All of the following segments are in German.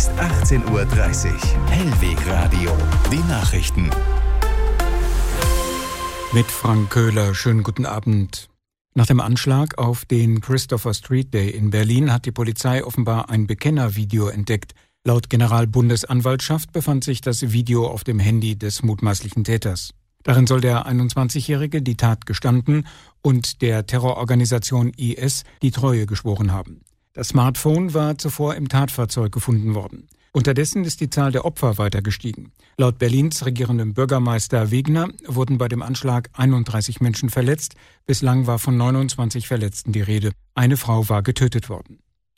ist 18:30 Uhr. Hellweg Radio. Die Nachrichten. Mit Frank Köhler. Schönen guten Abend. Nach dem Anschlag auf den Christopher Street Day in Berlin hat die Polizei offenbar ein Bekennervideo entdeckt. Laut Generalbundesanwaltschaft befand sich das Video auf dem Handy des mutmaßlichen Täters. Darin soll der 21-Jährige die Tat gestanden und der Terrororganisation IS die Treue geschworen haben. Das Smartphone war zuvor im Tatfahrzeug gefunden worden. Unterdessen ist die Zahl der Opfer weiter gestiegen. Laut Berlins regierendem Bürgermeister Wegner wurden bei dem Anschlag 31 Menschen verletzt. Bislang war von 29 Verletzten die Rede. Eine Frau war getötet worden.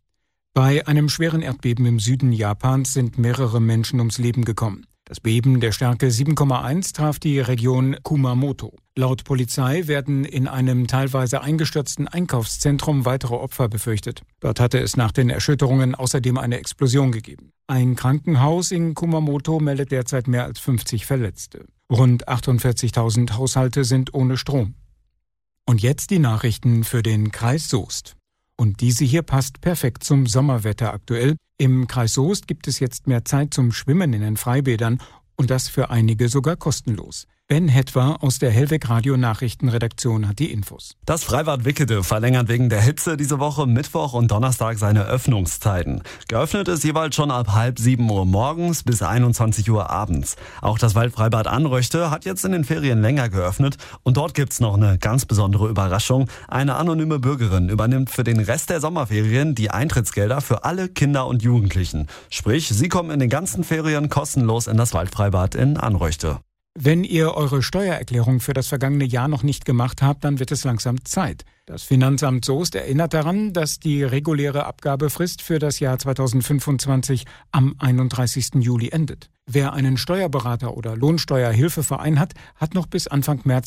Bei einem schweren Erdbeben im Süden Japans sind mehrere Menschen ums Leben gekommen. Das Beben der Stärke 7,1 traf die Region Kumamoto. Laut Polizei werden in einem teilweise eingestürzten Einkaufszentrum weitere Opfer befürchtet. Dort hatte es nach den Erschütterungen außerdem eine Explosion gegeben. Ein Krankenhaus in Kumamoto meldet derzeit mehr als 50 Verletzte. Rund 48.000 Haushalte sind ohne Strom. Und jetzt die Nachrichten für den Kreis Soest. Und diese hier passt perfekt zum Sommerwetter aktuell. Im Kreis Soest gibt es jetzt mehr Zeit zum Schwimmen in den Freibädern und das für einige sogar kostenlos. Ben Hetwer aus der Hellweg Radio Nachrichtenredaktion hat die Infos. Das Freibad Wickede verlängert wegen der Hitze diese Woche Mittwoch und Donnerstag seine Öffnungszeiten. Geöffnet ist jeweils schon ab 6:30 Uhr morgens bis 21 Uhr abends. Auch das Waldfreibad Anröchte hat jetzt in den Ferien länger geöffnet und dort gibt's noch eine ganz besondere Überraschung. Eine anonyme Bürgerin übernimmt für den Rest der Sommerferien die Eintrittsgelder für alle Kinder und Jugendlichen. Sprich, sie kommen in den ganzen Ferien kostenlos in das Waldfreibad in Anröchte. Wenn ihr eure Steuererklärung für das vergangene Jahr noch nicht gemacht habt, dann wird es langsam Zeit. Das Finanzamt Soest erinnert daran, dass die reguläre Abgabefrist für das Jahr 2025 am 31. Juli endet. Wer einen Steuerberater oder Lohnsteuerhilfeverein hat, hat noch bis Anfang März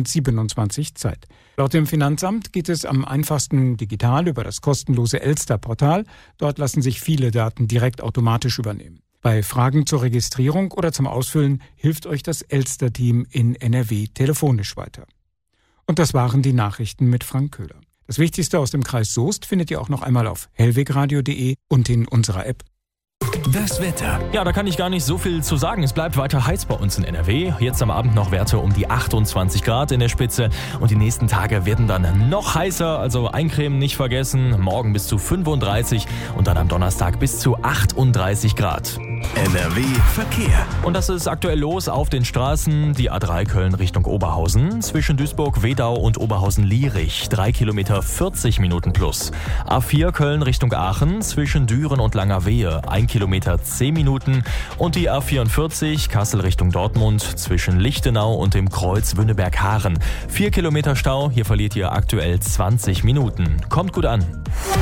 2027 Zeit. Laut dem Finanzamt geht es am einfachsten digital über das kostenlose Elster-Portal. Dort lassen sich viele Daten direkt automatisch übernehmen. Bei Fragen zur Registrierung oder zum Ausfüllen hilft euch das Elster-Team in NRW telefonisch weiter. Und das waren die Nachrichten mit Frank Köhler. Das Wichtigste aus dem Kreis Soest findet ihr auch noch einmal auf hellwegradio.de und in unserer App. Das Wetter. Ja, da kann ich gar nicht so viel zu sagen. Es bleibt weiter heiß bei uns in NRW. Jetzt am Abend noch Werte um die 28 Grad in der Spitze. Und die nächsten Tage werden dann noch heißer. Also eincremen nicht vergessen. Morgen bis zu 35 und dann am Donnerstag bis zu 38 Grad. NRW Verkehr. Und das ist aktuell los auf den Straßen. Die A3 Köln Richtung Oberhausen. Zwischen Duisburg, Wedau und Oberhausen-Lierich. 3 Kilometer 40 Minuten plus. A4 Köln Richtung Aachen. Zwischen Düren und Langerwehe. 1 Kilometer 10 Minuten. Und die A44 Kassel Richtung Dortmund. Zwischen Lichtenau und dem Kreuz Wünnenberg-Haaren. 4 Kilometer Stau. Hier verliert ihr aktuell 20 Minuten. Kommt gut an.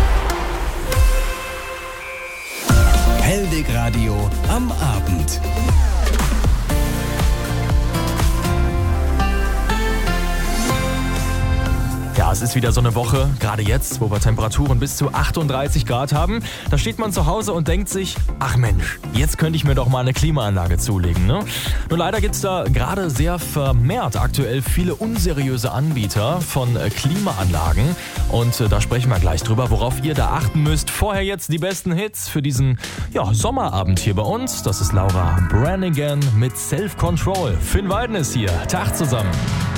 Hellweg Radio am Abend. Ja, es ist wieder so eine Woche, gerade jetzt, wo wir Temperaturen bis zu 38 Grad haben. Da steht man zu Hause und denkt sich, ach Mensch, jetzt könnte ich mir doch mal eine Klimaanlage zulegen, ne? Nur leider gibt's da gerade sehr vermehrt aktuell viele unseriöse Anbieter von Klimaanlagen. Und da sprechen wir gleich drüber, worauf ihr da achten müsst. Vorher jetzt die besten Hits für diesen Sommerabend hier bei uns. Das ist Laura Branigan mit Self Control. Finn Weiden ist hier. Tag zusammen.